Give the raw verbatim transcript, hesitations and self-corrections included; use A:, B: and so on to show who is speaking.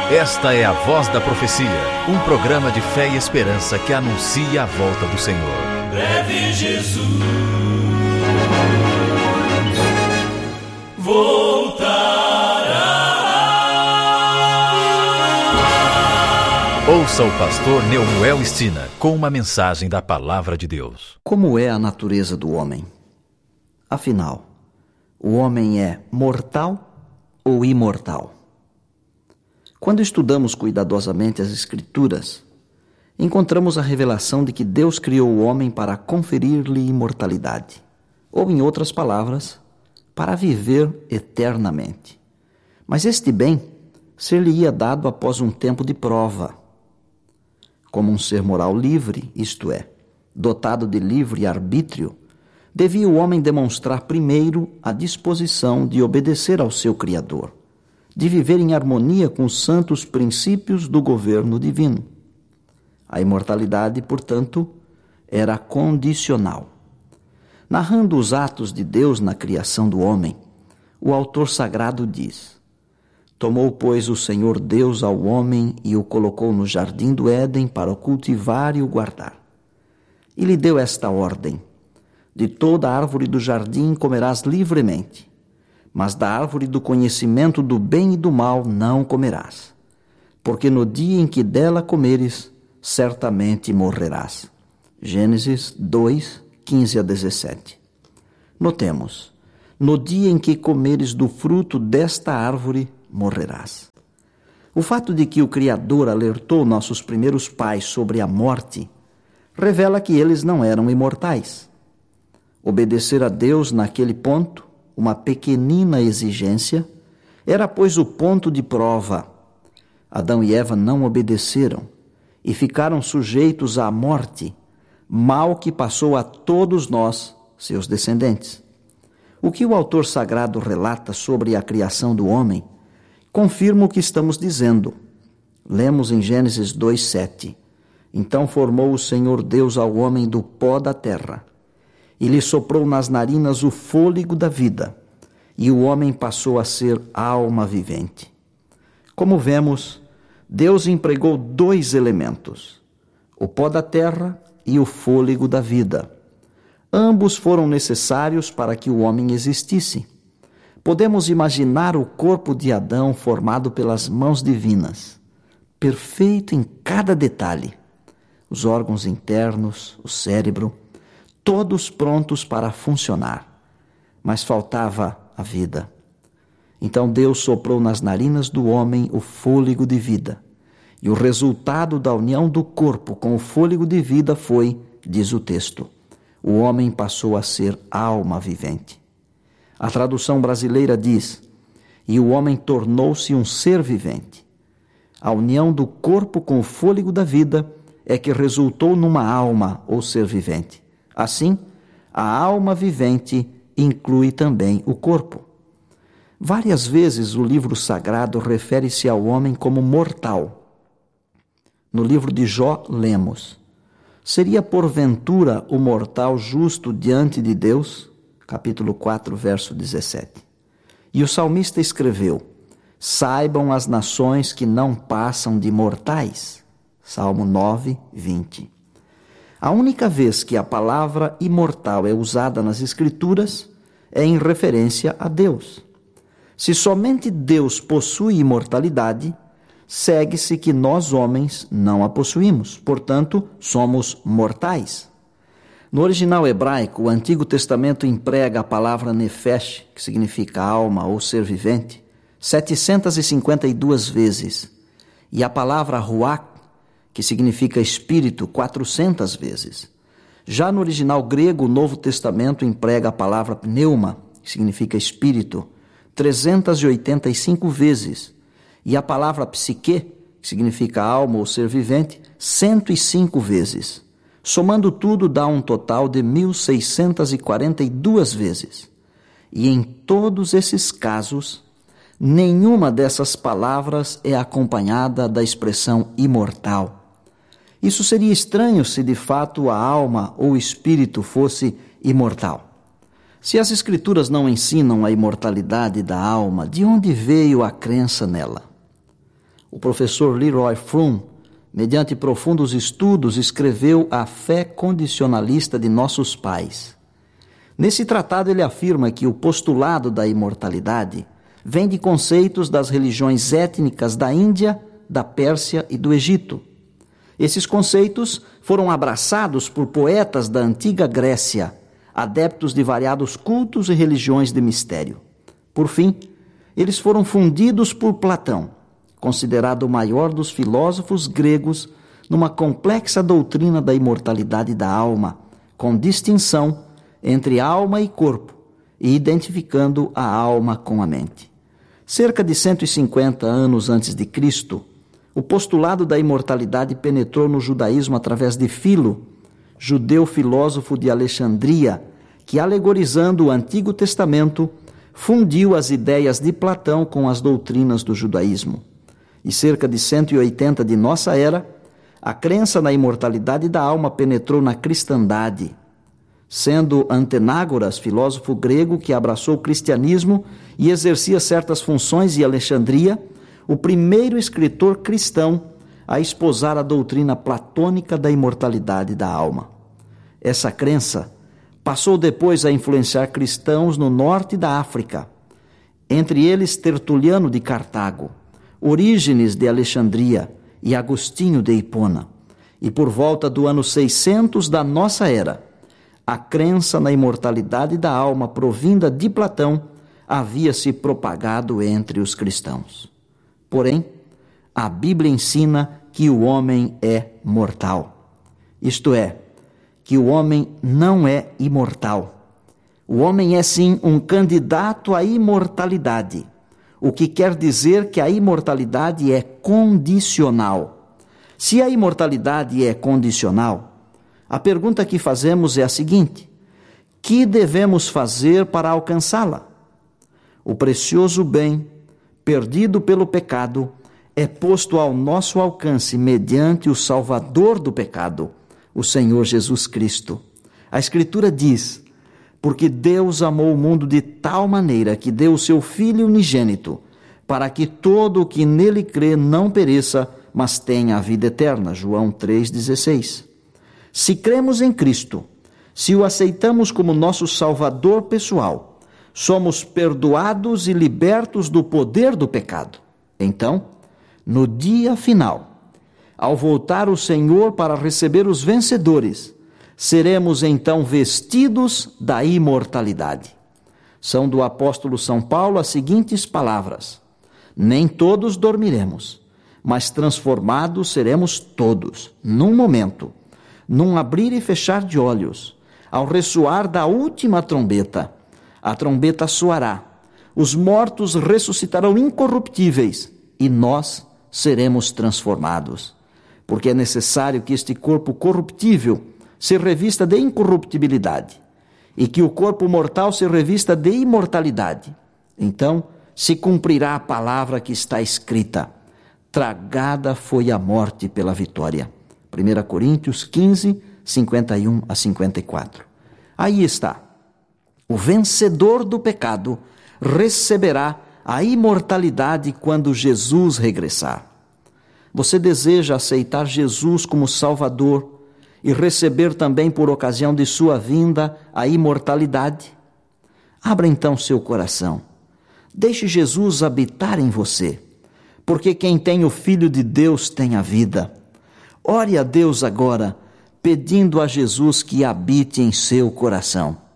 A: Esta é a Voz da Profecia, um programa de fé e esperança que anuncia a volta do Senhor.
B: Breve Jesus voltará.
A: Ouça o pastor Neumuel Stina com uma mensagem da Palavra de Deus.
C: Como é a natureza do homem? Afinal, o homem é mortal ou imortal? Quando estudamos cuidadosamente as Escrituras, encontramos a revelação de que Deus criou o homem para conferir-lhe imortalidade, ou, em outras palavras, para viver eternamente. Mas este bem ser-lhe-ia dado após um tempo de prova. Como um ser moral livre, isto é, dotado de livre arbítrio, devia o homem demonstrar primeiro a disposição de obedecer ao seu Criador, de viver em harmonia com os santos princípios do governo divino. A imortalidade, portanto, era condicional. Narrando os atos de Deus na criação do homem, o autor sagrado diz: Tomou, pois, o Senhor Deus ao homem e o colocou no jardim do Éden para o cultivar e o guardar. E lhe deu esta ordem: De toda árvore do jardim comerás livremente, mas da árvore do conhecimento do bem e do mal não comerás, porque no dia em que dela comeres, certamente morrerás. Gênesis dois, quinze a dezessete. Notemos: no dia em que comeres do fruto desta árvore, morrerás. O fato de que o Criador alertou nossos primeiros pais sobre a morte revela que eles não eram imortais. Obedecer a Deus naquele ponto, uma pequenina exigência, era, pois, o ponto de prova. Adão e Eva não obedeceram e ficaram sujeitos à morte, mal que passou a todos nós, seus descendentes. O que o autor sagrado relata sobre a criação do homem confirma o que estamos dizendo. Lemos em Gênesis dois, sete. Então formou o Senhor Deus ao homem do pó da terra, e lhe soprou nas narinas o fôlego da vida, e o homem passou a ser alma vivente. Como vemos, Deus empregou dois elementos, o pó da terra e o fôlego da vida. Ambos foram necessários para que o homem existisse. Podemos imaginar o corpo de Adão formado pelas mãos divinas, perfeito em cada detalhe, os órgãos internos, o cérebro, todos prontos para funcionar, mas faltava a vida. Então Deus soprou nas narinas do homem o fôlego de vida, e o resultado da união do corpo com o fôlego de vida foi, diz o texto, o homem passou a ser alma vivente. A tradução brasileira diz, e o homem tornou-se um ser vivente. A união do corpo com o fôlego da vida é que resultou numa alma ou ser vivente. Assim, a alma vivente inclui também o corpo. Várias vezes o livro sagrado refere-se ao homem como mortal. No livro de Jó, lemos: Seria porventura o mortal justo diante de Deus? Capítulo quatro, verso dezessete. E o salmista escreveu: Saibam as nações que não passam de mortais. Salmo nove, vinte. A única vez que a palavra imortal é usada nas Escrituras é em referência a Deus. Se somente Deus possui imortalidade, segue-se que nós, homens, não a possuímos. Portanto, somos mortais. No original hebraico, o Antigo Testamento emprega a palavra nefesh, que significa alma ou ser vivente, setecentas e cinquenta e duas vezes, e a palavra ruach, que significa espírito, quatrocentas vezes. Já no original grego, o Novo Testamento emprega a palavra pneuma, que significa espírito, trezentas e oitenta e cinco vezes, e a palavra psique, que significa alma ou ser vivente, cento e cinco vezes. Somando tudo, dá um total de mil seiscentas e quarenta e duas vezes. E em todos esses casos, nenhuma dessas palavras é acompanhada da expressão imortal. Isso seria estranho se de fato a alma ou espírito fosse imortal. Se as Escrituras não ensinam a imortalidade da alma, de onde veio a crença nela? O professor Leroy Froom, mediante profundos estudos, escreveu A Fé Condicionalista de Nossos Pais. Nesse tratado ele afirma que o postulado da imortalidade vem de conceitos das religiões étnicas da Índia, da Pérsia e do Egito. Esses conceitos foram abraçados por poetas da antiga Grécia, adeptos de variados cultos e religiões de mistério. Por fim, eles foram fundidos por Platão, considerado o maior dos filósofos gregos, numa complexa doutrina da imortalidade da alma, com distinção entre alma e corpo, e identificando a alma com a mente. Cerca de cento e cinquenta anos antes de Cristo, o postulado da imortalidade penetrou no judaísmo através de Filo, judeu filósofo de Alexandria, que, alegorizando o Antigo Testamento, fundiu as ideias de Platão com as doutrinas do judaísmo. E cerca de cento e oitenta de nossa era, a crença na imortalidade da alma penetrou na cristandade, sendo Antenágoras, filósofo grego que abraçou o cristianismo e exercia certas funções em Alexandria, o primeiro escritor cristão a esposar a doutrina platônica da imortalidade da alma. Essa crença passou depois a influenciar cristãos no norte da África, entre eles Tertuliano de Cartago, Orígenes de Alexandria e Agostinho de Hipona. E por volta do ano seiscentos da nossa era, a crença na imortalidade da alma provinda de Platão havia se propagado entre os cristãos. Porém, a Bíblia ensina que o homem é mortal. Isto é, que o homem não é imortal. O homem é sim um candidato à imortalidade, o que quer dizer que a imortalidade é condicional. Se a imortalidade é condicional, a pergunta que fazemos é a seguinte: que devemos fazer para alcançá-la? O precioso bem, perdido pelo pecado, é posto ao nosso alcance mediante o Salvador do pecado, o Senhor Jesus Cristo. A Escritura diz: porque Deus amou o mundo de tal maneira que deu o seu Filho unigênito, para que todo o que nele crê não pereça, mas tenha a vida eterna. João três dezesseis. Se cremos em Cristo, se o aceitamos como nosso Salvador pessoal, somos perdoados e libertos do poder do pecado. Então, no dia final, ao voltar o Senhor para receber os vencedores, seremos então vestidos da imortalidade. São do apóstolo São Paulo as seguintes palavras: nem todos dormiremos, mas transformados seremos todos, num momento, num abrir e fechar de olhos, ao ressoar da última trombeta. A trombeta soará, os mortos ressuscitarão incorruptíveis e nós seremos transformados. Porque é necessário que este corpo corruptível se revista de incorruptibilidade e que o corpo mortal se revista de imortalidade. Então se cumprirá a palavra que está escrita: tragada foi a morte pela vitória. primeira Coríntios quinze, cinquenta e um a cinquenta e quatro. Aí está. O vencedor do pecado receberá a imortalidade quando Jesus regressar. Você deseja aceitar Jesus como Salvador e receber também por ocasião de sua vinda a imortalidade? Abra então seu coração. Deixe Jesus habitar em você, porque quem tem o Filho de Deus tem a vida. Ore a Deus agora, pedindo a Jesus que habite em seu coração.